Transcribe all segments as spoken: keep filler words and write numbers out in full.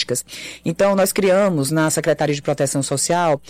domésticas. Então, nós criamos na Secretaria de Proteção Social,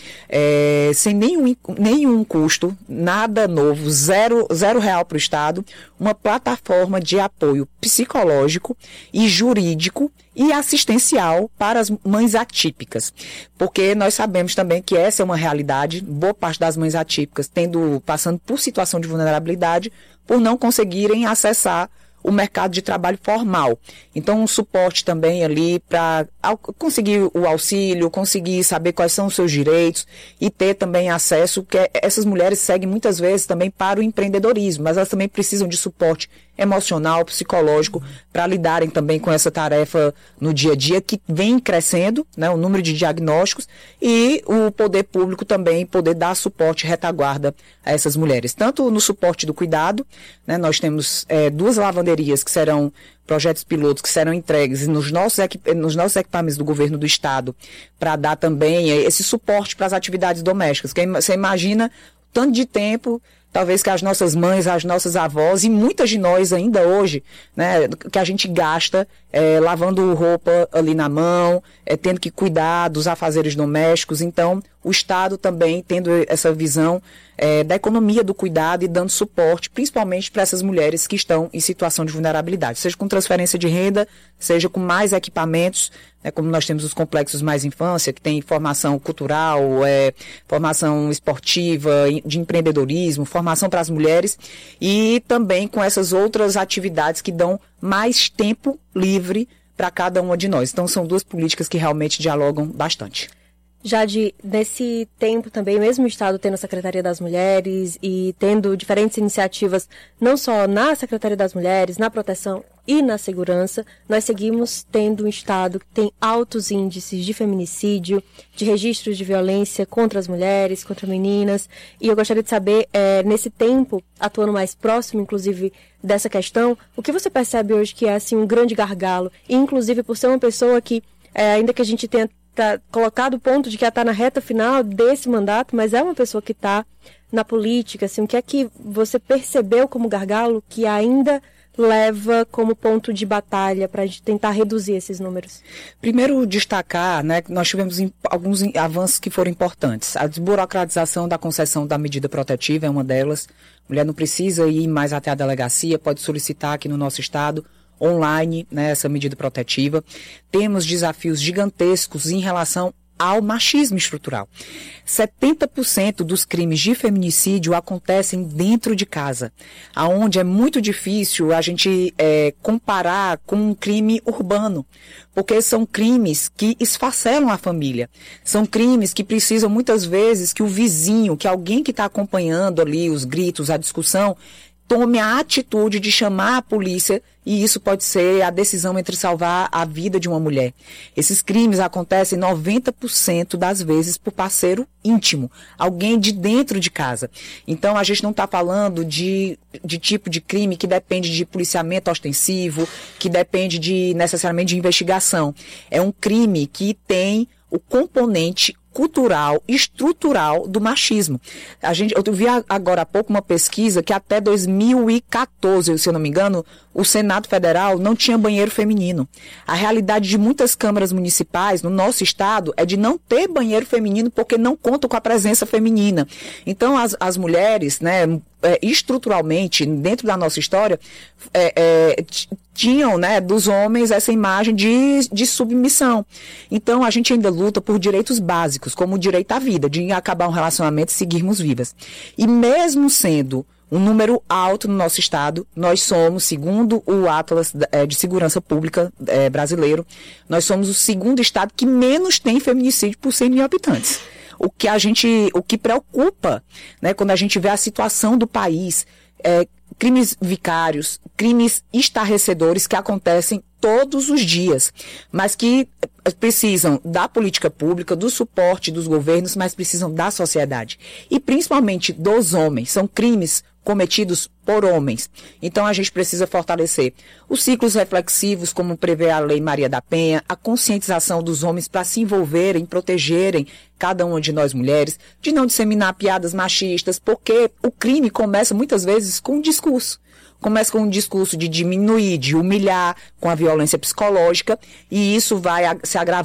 é, sem nenhum, nenhum custo, nada novo, zero, zero real para o Estado, uma plataforma de apoio psicológico e jurídico e assistencial para as mães atípicas, porque nós sabemos também que essa é uma realidade, boa parte das mães atípicas tendo, passando por situação de vulnerabilidade, por não conseguirem acessar o mercado de trabalho formal. Então, um suporte também ali para conseguir o auxílio, conseguir saber quais são os seus direitos e ter também acesso, que essas mulheres seguem muitas vezes também para o empreendedorismo, mas elas também precisam de suporte emocional, psicológico, para lidarem também com essa tarefa no dia a dia, que vem crescendo, né, o número de diagnósticos, e o poder público também poder dar suporte, retaguarda a essas mulheres. Tanto no suporte do cuidado, né, nós temos é, duas lavanderias que serão projetos pilotos que serão entregues nos nossos, nos nossos equipamentos do governo do Estado, para dar também esse suporte para as atividades domésticas. Porque você imagina o tanto de tempo, talvez que as nossas mães, as nossas avós e muitas de nós ainda hoje, né, que a gente gasta é, lavando roupa ali na mão, é, tendo que cuidar dos afazeres domésticos. Então, o Estado também tendo essa visão é, da economia do cuidado e dando suporte, principalmente para essas mulheres que estão em situação de vulnerabilidade, seja com transferência de renda, seja com mais equipamentos, né, como nós temos os complexos Mais Infância, que tem formação cultural, é, formação esportiva, de empreendedorismo, formação para as mulheres, e também com essas outras atividades que dão mais tempo livre para cada uma de nós. Então, são duas políticas que realmente dialogam bastante. Jade, nesse tempo também, mesmo o Estado tendo a Secretaria das Mulheres e tendo diferentes iniciativas, não só na Secretaria das Mulheres, na proteção e na segurança, nós seguimos tendo um Estado que tem altos índices de feminicídio, de registros de violência contra as mulheres, contra meninas. E eu gostaria de saber, é, nesse tempo, atuando mais próximo, inclusive, dessa questão, o que você percebe hoje que é assim, um grande gargalo? E, inclusive, por ser uma pessoa que, é, ainda que a gente tenha tá colocado o ponto de que ela está na reta final desse mandato, mas é uma pessoa que está na política, assim, o que é que você percebeu como gargalo que ainda leva como ponto de batalha para a gente tentar reduzir esses números? Primeiro, destacar, né, que nós tivemos alguns avanços que foram importantes. A desburocratização da concessão da medida protetiva é uma delas. A mulher não precisa ir mais até a delegacia, pode solicitar aqui no nosso estado, online, né, essa medida protetiva. Temos desafios gigantescos em relação ao machismo estrutural. setenta por cento dos crimes de feminicídio acontecem dentro de casa, aonde é muito difícil a gente é, comparar com um crime urbano, porque são crimes que esfacelam a família. São crimes que precisam muitas vezes que o vizinho, que alguém que está acompanhando ali os gritos, a discussão, tome a atitude de chamar a polícia, e isso pode ser a decisão entre salvar a vida de uma mulher. Esses crimes acontecem noventa por cento das vezes por parceiro íntimo, alguém de dentro de casa. Então, a gente não está falando de, de tipo de crime que depende de policiamento ostensivo, que depende de necessariamente de investigação. É um crime que tem o componente cultural, estrutural do machismo. A gente, eu vi agora há pouco uma pesquisa que até dois mil e quatorze, se eu não me engano, o Senado Federal não tinha banheiro feminino. A realidade de muitas câmaras municipais no nosso estado é de não ter banheiro feminino porque não contam com a presença feminina. Então, as, as mulheres, né, é, estruturalmente, dentro da nossa história, é, é, tinham, né, dos homens essa imagem de, de submissão. Então, a gente ainda luta por direitos básicos, como o direito à vida, de acabar um relacionamento e seguirmos vivas. E mesmo sendo um número alto no nosso estado, nós somos, segundo o Atlas de Segurança Pública eh, brasileiro, nós somos o segundo estado que menos tem feminicídio por cem mil habitantes. O que a gente, o que preocupa, né, quando a gente vê a situação do país, é, crimes vicários, crimes estarrecedores que acontecem todos os dias, mas que precisam da política pública, do suporte dos governos, mas precisam da sociedade. E principalmente dos homens. São crimes cometidos por homens. Então a gente precisa fortalecer os ciclos reflexivos, como prevê a Lei Maria da Penha, a conscientização dos homens para se envolverem, protegerem cada uma de nós mulheres, de não disseminar piadas machistas, porque o crime começa muitas vezes com um discurso. Começa com um discurso de diminuir, de humilhar, com a violência psicológica, e isso vai se agravando